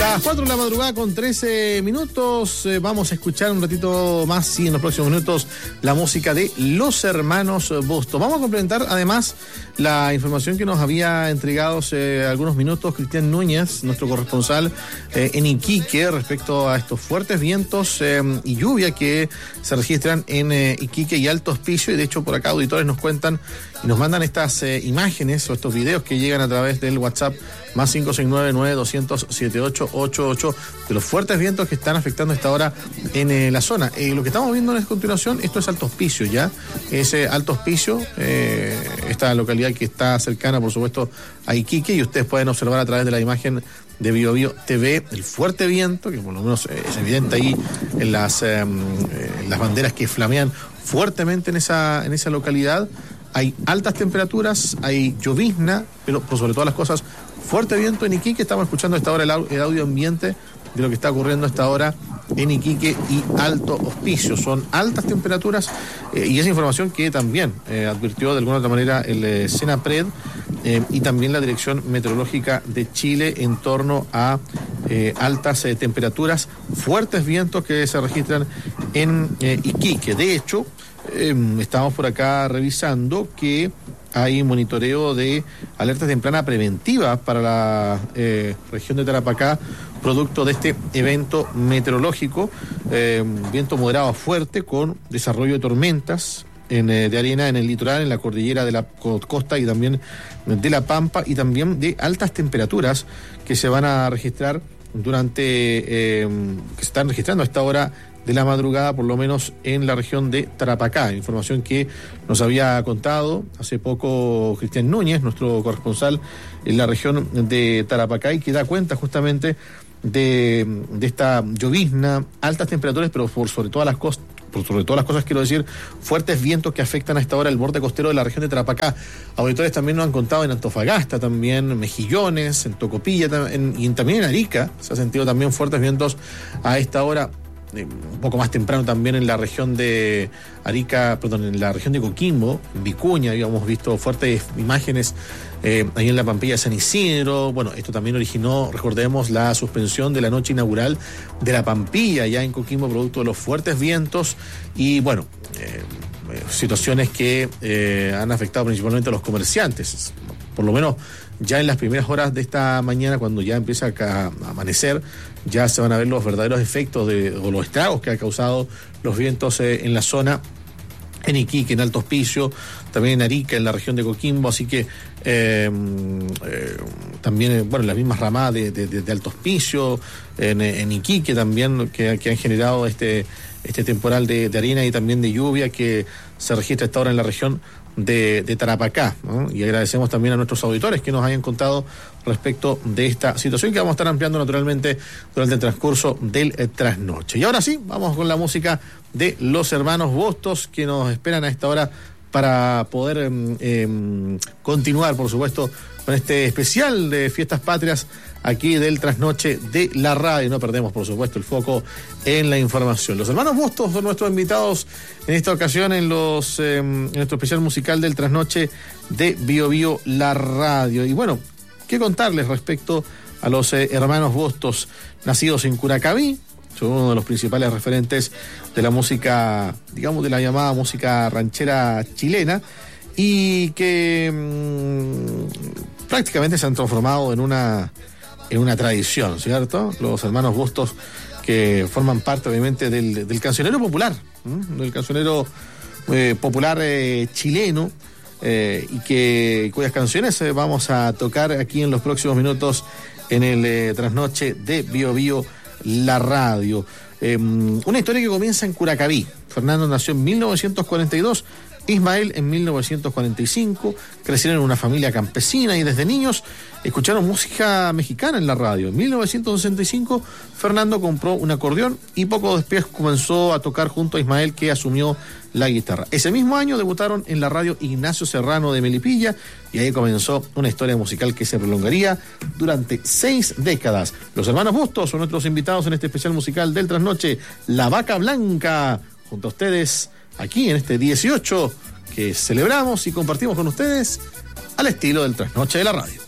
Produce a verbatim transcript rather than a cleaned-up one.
Las cuatro de la madrugada con trece minutos. Eh, vamos a escuchar un ratito más, sí, en los próximos minutos, la música de Los Hermanos Bustos. Vamos a complementar además la información que nos había entregado hace algunos minutos Cristian Núñez, nuestro corresponsal eh, en Iquique, respecto a estos fuertes vientos eh, y lluvia que se registran en eh, Iquique y Alto Hospicio. Y de hecho por acá auditores nos cuentan y nos mandan estas eh, imágenes o estos videos que llegan a través del WhatsApp más cinco seis nueve, nueve dos cero cero, siete ocho ocho ocho, de los fuertes vientos que están afectando a esta hora en eh, la zona. Eh, lo que estamos viendo en continuación, esto es Alto Hospicio, ¿ya? Es eh, Alto Hospicio, eh, esta localidad que está cercana, por supuesto, a Iquique, y ustedes pueden observar a través de la imagen de Bio Bio T V el fuerte viento, que por lo menos eh, es evidente ahí en las, eh, en las banderas que flamean fuertemente en esa, en esa localidad. Hay altas temperaturas, hay llovizna, pero por sobre todas las cosas, fuerte viento en Iquique. Estamos escuchando a esta hora el, au- el audio ambiente de lo que está ocurriendo a esta hora en Iquique y Alto Hospicio. Son altas temperaturas eh, y esa información que también eh, advirtió de alguna otra manera el eh, SENAPRED eh, y también la Dirección Meteorológica de Chile en torno a eh, altas eh, temperaturas, fuertes vientos que se registran en eh, Iquique. De hecho, eh, estamos por acá revisando que hay monitoreo de alerta temprana preventiva para la eh, región de Tarapacá, producto de este evento meteorológico, eh, viento moderado a fuerte con desarrollo de tormentas en, eh, de arena en el litoral, en la cordillera de la costa y también de la Pampa, y también de altas temperaturas que se van a registrar durante, eh, que se están registrando a esta hora de la madrugada, por lo menos en la región de Tarapacá. Información que nos había contado hace poco Cristian Núñez, nuestro corresponsal en la región de Tarapacá, y que da cuenta justamente de, de esta llovizna, altas temperaturas, pero por sobre todas las cosas, por sobre todas las cosas quiero decir, fuertes vientos que afectan a esta hora el borde costero de la región de Tarapacá. Auditores también nos han contado en Antofagasta, también Mejillones, en Tocopilla en, y también en Arica se ha sentido también fuertes vientos a esta hora. Un poco más temprano también en la región de Arica, perdón, en la región de Coquimbo, en Vicuña, habíamos visto fuertes imágenes eh, ahí en la Pampilla de San Isidro. Bueno, esto también originó, recordemos, la suspensión de la noche inaugural de la Pampilla ya en Coquimbo, producto de los fuertes vientos y, bueno, eh, situaciones que eh, han afectado principalmente a los comerciantes. Por lo menos ya en las primeras horas de esta mañana, cuando ya empieza a amanecer, ya se van a ver los verdaderos efectos de, o los estragos que ha causado los vientos eh, en la zona, en Iquique, en Alto Hospicio, también en Arica, en la región de Coquimbo, así que eh, eh, también, eh, bueno, las mismas ramadas de, de, de Alto Hospicio, en, en Iquique también, que, que han generado este, este temporal de, de arena y también de lluvia que se registra esta hora en la región de, de Tarapacá, ¿no? Y agradecemos también a nuestros auditores que nos hayan contado respecto de esta situación que vamos a estar ampliando naturalmente durante el transcurso del eh, trasnoche. Y ahora sí, vamos con la música de Los Hermanos Bustos que nos esperan a esta hora para poder eh, eh, continuar, por supuesto, con este especial de Fiestas Patrias aquí del trasnoche de la radio. No perdemos, por supuesto, el foco en la información. Los Hermanos Bustos son nuestros invitados en esta ocasión en los eh, en nuestro especial musical del trasnoche de Bio Bio la radio. Y bueno, ¿qué contarles respecto a los eh, Hermanos Bustos, nacidos en Curacaví? Son uno de los principales referentes de la música, digamos, de la llamada música ranchera chilena, y que mmm, prácticamente se han transformado en una, en una tradición, ¿cierto? Los Hermanos Bustos, que forman parte obviamente del, del cancionero popular, ¿eh? del cancionero eh, popular eh, chileno, eh, y que cuyas canciones eh, vamos a tocar aquí en los próximos minutos en el eh, trasnoche de Bio Bio la radio. Eh, una historia que comienza en Curacaví. Fernando nació en mil novecientos cuarenta y dos, Ismael en mil novecientos cuarenta y cinco, crecieron en una familia campesina y desde niños escucharon música mexicana en la radio. En mil novecientos sesenta y cinco, Fernando compró un acordeón y poco después comenzó a tocar junto a Ismael, que asumió la guitarra. Ese mismo año debutaron en la radio Ignacio Serrano de Melipilla y ahí comenzó una historia musical que se prolongaría durante seis décadas. Los Hermanos Bustos son nuestros invitados en este especial musical del trasnoche, La Vaca Blanca, junto a ustedes aquí en este dieciocho que celebramos y compartimos con ustedes al estilo del trasnoche de la radio.